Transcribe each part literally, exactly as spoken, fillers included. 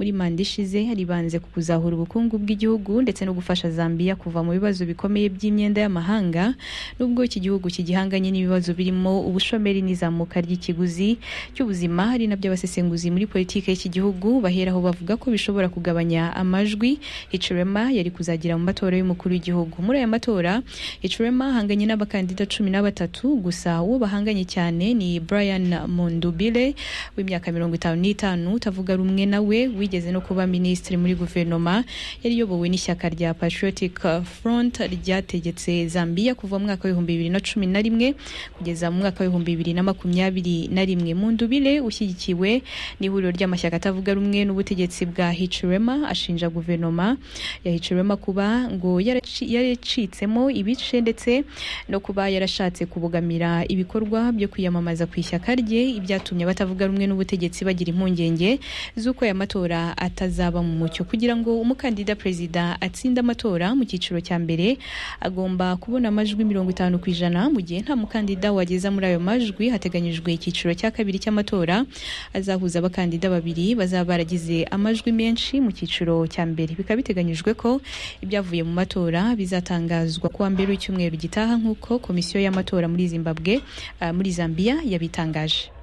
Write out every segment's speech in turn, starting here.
muri manda ishize ribanze ku kuzahura ubukungu bw'igihugu ndetse no gufasha Zambia kuva mu bibazo bikomeye by'imyenda y'amahanga nubwo iki gihugu kigihanganye n'ibibazo birimo ubushomeri n'izamuka ry'ikiguzi cy'ubuzima. Hari nabyo abasesenguzi muri politike y'iki gihugu baheraho bavuga ko bishobora kugabanya amajwi Hichilema yari kuzagira mu matora y'umukuru w'igihugu. Muri aya matora Hichilema ahanganye n'abakandida cumi na batatu, gusa uwo bahanganye cyane ni Brian Mundubile w'imyaka mirongo itanu n'itanu utavuga rumwe nawe, wigeze no kuba minisitiri muri guverinoma yari yobowe n'ishyaka rya Patriotic Front ryategetse Zambia kuva mu mwaka w'ibihumbi bibiri na cumi na rimwe kugeza mu mwaka w'ibihumbi bibiri na makumyabiri na rimwe. Mundubile ushyigikiwe n'ihuriro ry'amashyaka atavuga rumwe n'ubutegetsi bwa Hichilema ashinja guverinoma ya Hichilema kuba ngo yaracitsemo ibice ndetse no kuba yarashatse kubogamira ibikorwa byo kwiyamamaza ku ishyaka rye, ibyatumye batavuga rumwe n'ubutegetsi bagira impungenge z'uko aya matora atazaba mu mucyo. Kugira ngo umukandida perezida atsinde amatora mu cyiciro cya mbere agomba kubona amajwi mirongo itanu ku ijana, mu gihe nta mukandida wageza muri ayo majwi hateganyijwe icyiciro cya kabiri cy'amatora azahuza abakandida babiri bazaba baragize amajwi menshi mu cyiciro cya mbere. Bikaba biteganyijwe ko ibyavuye mu matora bizatangazwa kuwa mbere w'icyumweru gitaha nk'uko komisiyo y'amatora muri Zimbabwe uh, muri Zambia yabitangaje.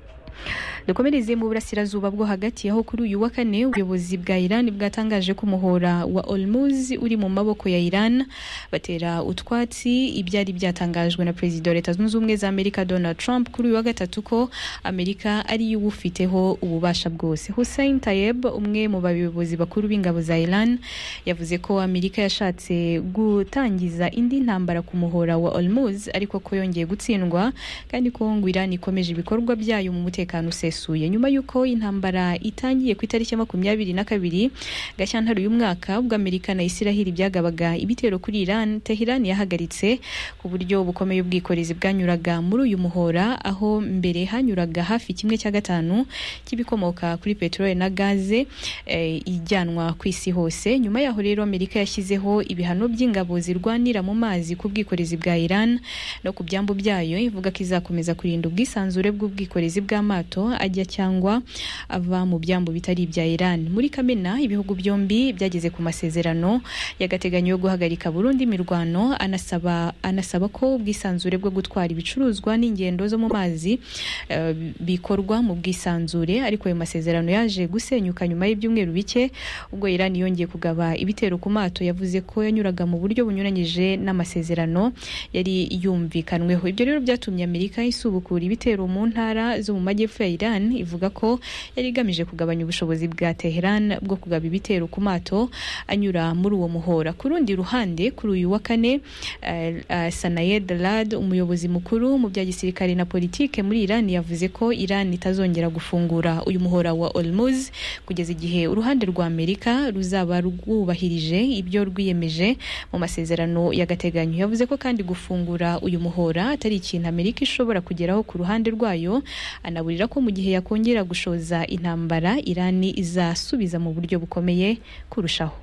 Dukomereze mu burasirazuba bwo hagati aho kuri uyu wa kane ubuyobozi bwa Iran bwatangaje ko umuhora wa Hormuz uri mu maboko ya Iran, batera utwatsi ibyari byatangajwe na Perezida wa Leta Zunze Ubumwe za Amerika Donald Trump kuri uyu wa gatatu ko Amerika ari yo ufiteho ububasha bwose. Hussein Tayeb, umwe mu bayobozi bakuru b'ingabo za Iran, yavuze ko Amerika yashatse gutangiza indi ntambara ku muhora wa Hormuz ariko ko yongeye gutsindwa kandi ko ngo Iran ikomeje ibikorwa byayo mu mutekano usesuye. Nyuma yuko intambara itangiye ku itariki ya makumyabiri na kabiri Gashyantare uyu mwaka ubwo Amerika na Isiraheli byagabaga ibitero kuri Iran, Tehran yahagaritse ku buryo bukomeye ubwikorezi bwanyuraga muri uyu muhora, aho mbere hanyuraga hafi kimwe cya gatanu kibikomoka kuri peteroli na gaze e, ijyanwa ku isi hose. Nyuma yaho rero Amerika yashyizeho ibihano by'ingabo zirwanira mu mazi ku bwikorezi bwa Iran no ku byambu byayo, ivuga ko izakomeza kurinda ubwisanzure bw'ubwikorezi bw'amato ajya cyangwa ava mu byambu bitari ibya Iran. Muri Kamena ibihugu byombi byageze ku masezerano y'agateganyo yo guhagarika burundu imirwano, anasaba anasaba ko ubwisanzure bwo gutwara ibicuruzwa n'ingendo zo mu mazi uh, bikorwa mu bwisanzure, ariko ayo masezerano yaje gusenyuka nyuma y'ibyumweru bike ubwo Iran yongeye kugaba ibitero ku mato yavuze ko yanyuraga mu buryo bunyuranyije n'amasezerano yari yumvikanweho. Ibyo rero byatumye Amerika isubukura ibitero mu ntara zo mu majyepfo ya Iran, ivuga ko yari igamije kugabanya ubushobozi bwa Tehran bwo kugaba ibitero ku mato anyura muri uwo muhora. Ku rundi ruhande kuri uyu wa kane uh, uh, Sanayed Lad, umuyobozi mukuru mu bya gisirikare na politike muri Iran, yavuze ko Iran itazongera gufungura uyu muhora wa Hormuz kugeza igihe uruhande rwa Amerika ruzaba rwubahirije ibyo rwiyemeje mu masezerano y'agateganyo. Yavuze ko kandi gufungura uyu muhora atari ikintu Amerika ishobora kugeraho ku ruhande rwayo, anaburira ko mu gihe yakongera gushoza intambara Iran izasubiza mu buryo bukomeye kurushaho.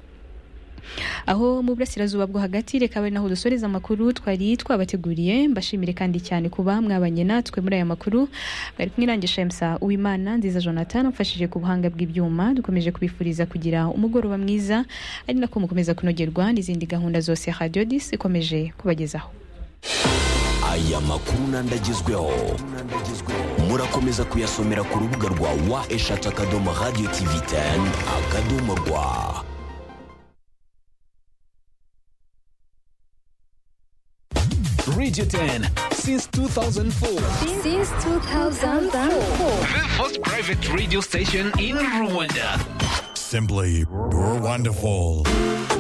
Aho mu burasirazuba bwo hagati reka bari naho dusoreza amakuru twari twabateguriye. Mbashimire kandi cyane kuba mwabanye natwe muri aya makuru. Bari kumwe nanjye Shemsa Uwimana, Nziza Jonathan mfashije ku buhanga bw'ibyuma. Dukomeje kubifuriza kugira umugoroba mwiza, ari nako mukomeza kunogerwa n'izindi gahunda zose Radio dix ikomeje kubagezaho. Aya makuru nandagezweho murakomeza kuyasomera ku rubuga rwa wa eshatu akadomo radio tv ten akadomo rwa. Radio ten since two thousand four. Since two thousand four. The first private radio station in Rwanda. Simply, you're wonderful.